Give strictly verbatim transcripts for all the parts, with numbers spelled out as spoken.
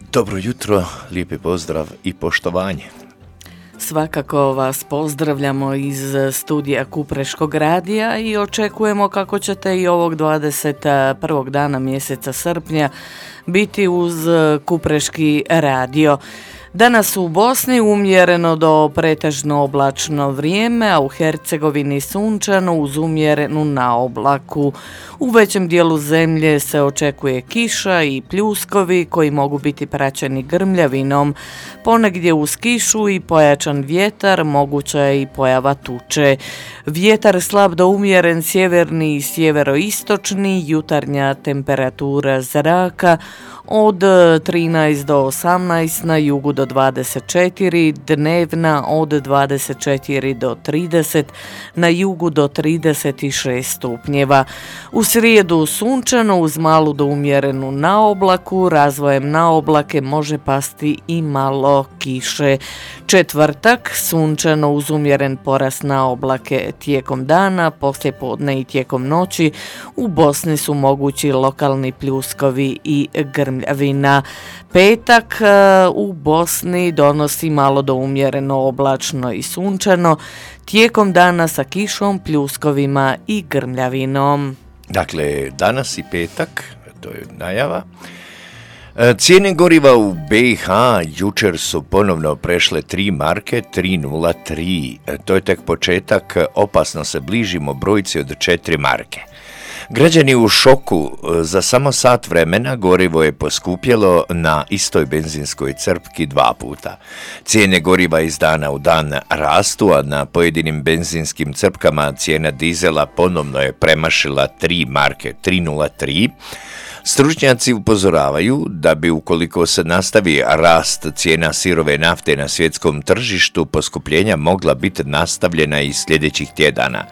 Dobro jutro, lijepi pozdrav i poštovanje. Svakako vas pozdravljamo iz studija Kupreškog radija i očekujemo kako ćete i ovog dvadeset prvog dana mjeseca srpnja biti uz Kupreški radio. Danas u Bosni umjereno do pretežno oblačno vrijeme, a u Hercegovini sunčano uz umjerenu naoblaku. U većem dijelu zemlje se očekuje kiša i pljuskovi koji mogu biti praćeni grmljavinom. Ponegdje uz kišu i pojačan vjetar moguća je i pojava tuče. Vjetar slab do umjeren sjeverni i sjeveroistočni, jutarnja temperatura zraka od trinaest do osamnaest, na jugu do dvadeset četiri, dnevna od dvadeset četiri do trideset, na jugu do trideset šest stupnjeva. U srijedu sunčano uz malu do umjerenu naoblaku, razvojem naoblake može pasti i malo kiše. Četvrtak sunčano uz umjeren porast naoblake tijekom dana, poslijepodne i tijekom noći. U Bosni su mogući lokalni pljuskovi i grmljavina. Petak u Bosni donosi malo do umjereno oblačno i sunčano, tijekom dana sa kišom, pljuskovima i grmljavinom. Dakle, danas i petak, to je najava. Cijene goriva u B i H jučer su ponovno prešle tri marke, tri nula tri. To je tek početak, opasno se bližimo brojci od četiri marke. Građani u šoku, za samo sat vremena gorivo je poskupjelo na istoj benzinskoj crpki dva puta. Cijene goriva iz dana u dan rastu, a na pojedinim benzinskim crpkama cijena dizela ponovno je premašila tri marke, tri nula tri. Stručnjaci upozoravaju da bi ukoliko se nastavi rast cijena sirove nafte na svjetskom tržištu, poskupljenja mogla biti nastavljena i sljedećih tjedana.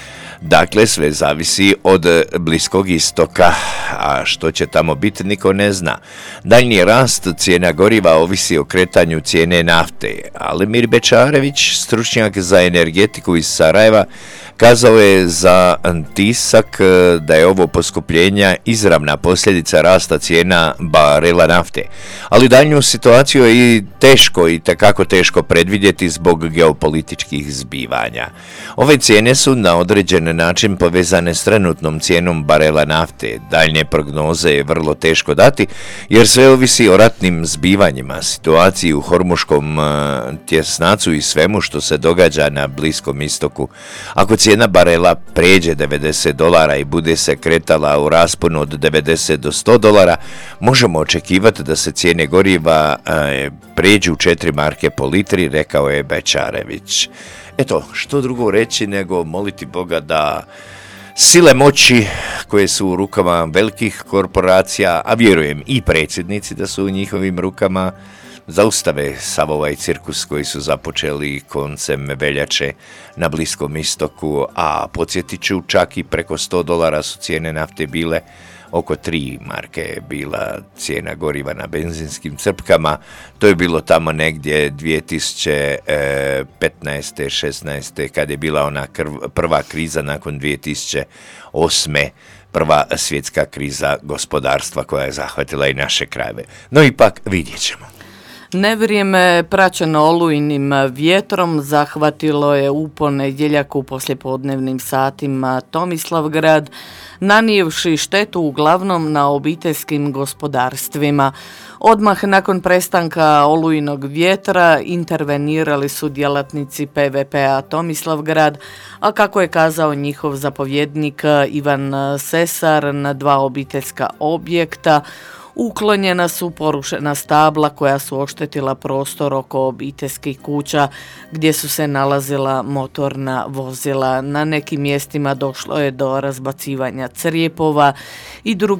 Dakle, sve zavisi od Bliskog istoka, a što će tamo biti niko ne zna. Daljnji rast cijena goriva ovisi o kretanju cijene nafte, ali Mir Bečarević, stručnjak za energetiku iz Sarajeva, kazao je za Tisak da je ovo poskupljenja izravna posljedica rasta cijena barela nafte. Ali daljnju situaciju je i teško i takako teško predvidjeti zbog geopolitičkih zbivanja. Ove cijene su na određen način povezane s trenutnom cijenom barela nafte. Daljnje prognoze je vrlo teško dati jer sve ovisi o ratnim zbivanjima, situaciji u Hormuškom tjesnacu i svemu što se događa na Bliskom istoku. Ako cijena barela pređe devedeset dolara i bude se kretala u rasponu od devedeset do sto dolara, možemo očekivati da se cijene goriva e, pređu četiri marke po litri, rekao je Bečarević. Eto, što drugo reći nego moliti Boga da sile moći koje su u rukama velikih korporacija, a vjerujem i predsjednici da su u njihovim rukama, zaustave sav ovaj cirkus koji su započeli koncem veljače na Bliskom istoku, a podsjetit ću, čak i preko sto dolara su cijene nafte bile, oko tri marke je bila cijena goriva na benzinskim crpkama. To je bilo tamo negdje dvije tisuće petnaeste šesnaeste kad je bila ona krv, prva kriza nakon dvije tisuće osme. Prva svjetska kriza gospodarstva koja je zahvatila i naše krajeve. No ipak vidjet ćemo. Nevrijeme praćeno olujnim vjetrom zahvatilo je u ponedjeljak u poslijepodnevnim satima Tomislavgrad, nanijevši štetu uglavnom na obiteljskim gospodarstvima. Odmah nakon prestanka olujnog vjetra intervenirali su djelatnici P V P-a Tomislavgrad, a kako je kazao njihov zapovjednik Ivan Sesar, na dva obiteljska objekta uklonjena su porušena stabla koja su oštetila prostor oko obiteljskih kuća gdje su se nalazila motorna vozila. Na nekim mjestima došlo je do razbacivanja crijepova i drugih